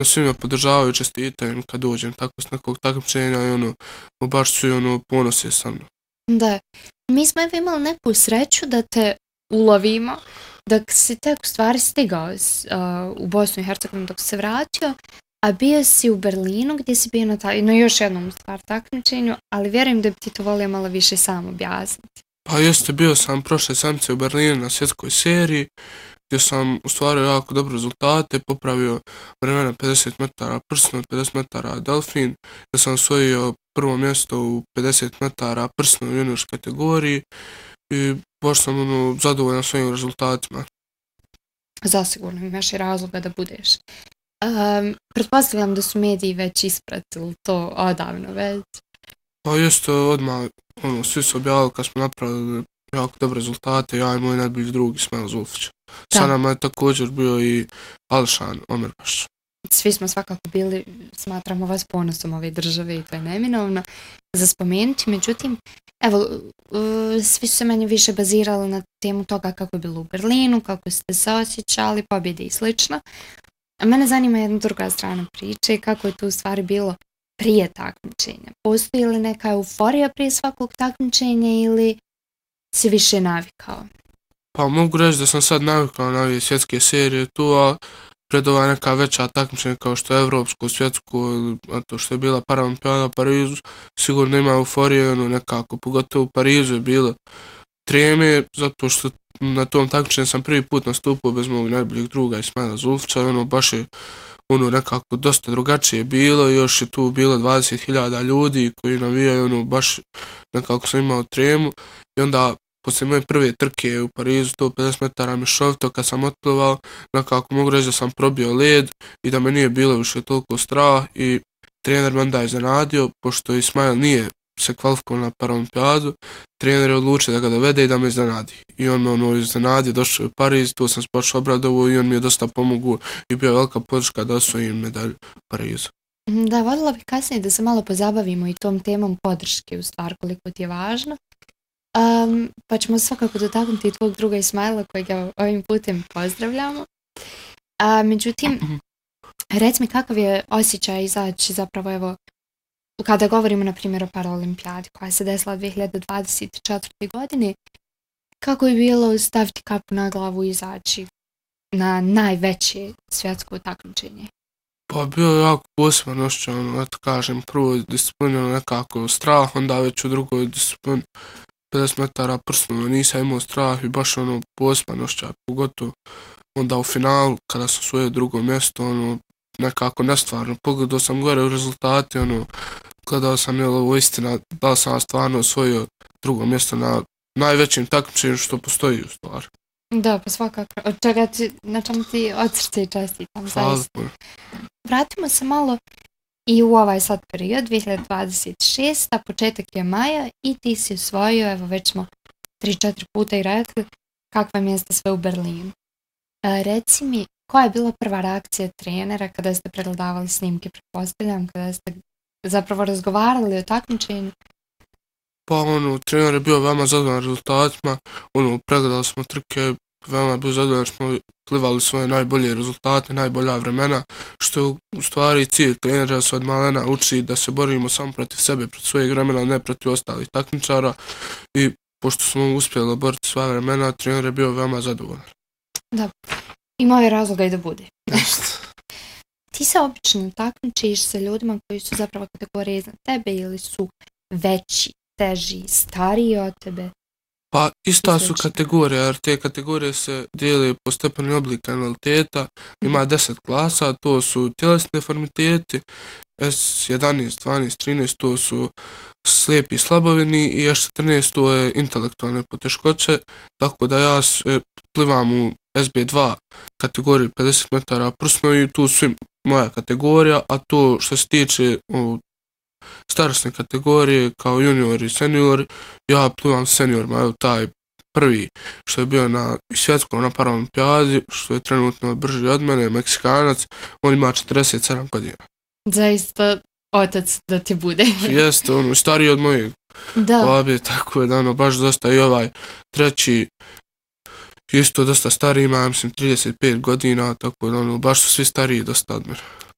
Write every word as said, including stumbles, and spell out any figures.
da svi me podržavaju, čestitaju kad dođem tako s nekog takmičenja i ono, baš su i ono ponose sa mnom. Da, mi smo imali neku sreću da te ulovimo, dok si tek u stvari stigao uh, u Bosnu i Hercegovinu dok se vratio, a bio si u Berlinu gdje si bio na, ta, na još jednom stvar takmičenju, ali vjerujem da bi ti to volio malo više sam objasniti. Pa jeste, bio sam prošle sedmice u Berlinu na svjetskoj seriji, gdje sam ostvario jako dobre rezultate, popravio vremena pedeset metara prsno, pedeset metara delfin, gdje sam osvojio prvo mjesto u pedeset metara prsno u juniorskoj kategoriji i baš sam ono, zadovoljan svojim rezultatima. Zasigurno imaš i razloga da budeš. Um, pretpostavljam da su mediji već ispratili to odavno već. Pa jeste, odmah ono, svi su objavili kad smo napravili jako dobre rezultate, ja i moj najbolji drug Ismail Zulfić. Sa nama je također bio i Alšan Omerbaš. Svi smo svakako bili, smatramo vas ponosom ove države i to je neminovno za spomenuti. Međutim, evo, svi su se manje više bazirali na temu toga kako je bilo u Berlinu, kako ste se osjećali, pobjede i slično. A mene zanima jedna druga strana priče, kako je to u stvari bilo prije takmičenja. Postoji li neka euforija prije svakog takmičenja ili si više navikao? Pa mogu reći da sam sad navikao na ove svjetske serije tu, a pred ova neka veća takmičenja kao što je evropsko, svjetsko ili to što je bila Paraolimpijada u Parizu, sigurno ima euforije, ono nekako, pogotovo u Parizu je bilo treme, zato što na tom takmičenju sam prvi put nastupio bez mog najboljeg druga Ismaila Zulfića, ono baš je ono nekako dosta drugačije bilo, još je tu bilo dvadeset hiljada ljudi koji navijaju, ono baš nekako sam imao tremu i onda poslije moje prve trke u Parizu, sto pedeset metara mješovito, kad sam otplivao, nekako mogu reći da sam probio led i da me nije bilo više toliko strah i trener me onda iznenadio, pošto Ismail nije se kvalifikovao na Paraolimpijadu, trener je odlučio da ga dovede i da me iznenadi. I on me ono iznenadio, došao u Pariz, tu sam se baš obradovao i on mi je dosta pomogao i bio velika podrška da osvojim medalju u Parizu. Da, voljela bih kasnije da se malo pozabavimo i tom temom podrške, u stvar koliko ti je važno. Um, pa ćemo svakako dotaknuti tvog druga Ismaila kojeg ovim putem pozdravljamo. A, međutim, reci mi kakav je osjećaj izaći zapravo evo kada govorimo na primjer o Paraolimpijadi koja se desila dvije hiljade dvadeset četvrte. godine, kako je bilo staviti kapu na glavu i izaći na najveće svjetsko takmičenje? Pa bio je jako poseban osjećaj, ono, da kažem, prvo disciplinu nekako strah, onda već u drugoj disciplini pedeset metara prsno, nisam imao strah i baš ono poseban osjećaj, pogotovo onda u finalu kada sam svoje drugo mjesto, ono, nekako nestvarno, pogledao sam gore u rezultate, ono, gledao sam je li ovo istina, da li sam stvarno osvojio drugo mjesto na najvećim takmičenju što postoji u stvari. Da, pa svakako, od čega ti, na čemu ti od srca i čestitam, zaista. Vratimo se malo i u ovaj sad period, dvije hiljade dvadeset šeste. početak je maja i ti si osvojio, evo već smo tri četiri puta i rekli, kakva mjesta sve u Berlinu. E, reci mi, koja je bila prva reakcija trenera kada ste pregledavali snimke, pretpostavljam, kada ste zapravo razgovarali o takmičenju? Pa ono, trener je bio veoma zadovoljan rezultatima, ono, pregledali smo trke, veoma je bio zadovoljan, smo plivali svoje najbolje rezultate, najbolja vremena, što je u stvari cilj trenera se od malena uči da se borimo samo protiv sebe, protiv svojeg vremena, ne protiv ostalih takmičara i pošto smo uspjeli boriti sva vremena, trener je bio veoma zadovoljan. Da, imao je razloga i da bude. Ti se obično takmičiš sa ljudima koji su zapravo kategorije iznad tebe ili su veći, teži, stariji od tebe? Pa ista su kategorije, jer te kategorije se dijele po stepenu oblika invaliditeta, ima deset klasa, to su tjelesni deformiteti, es jedanaest, dvanaest, trinaest, to su slijepi i slabovini i es četrnaest, to je intelektualne poteškoće, tako da ja plivam u es be dva kategoriju pedeset metara prsno i tu su moja kategorija, a to što se tiče o, starosne kategorije kao junior i senior, ja plivam seniorima, evo taj prvi što je bio na svjetskom na Paraolimpijadi, što je trenutno brži od mene, Meksikanac, on ima četrdeset sedam godina. Zaista otac da ti bude. Jeste, ono, stariji od mojeg babe, tako je da ono, baš dosta i ovaj treći isto dosta stariji, ima, mislim, trideset pet godina, tako da ono, baš su svi stariji dosta od mene.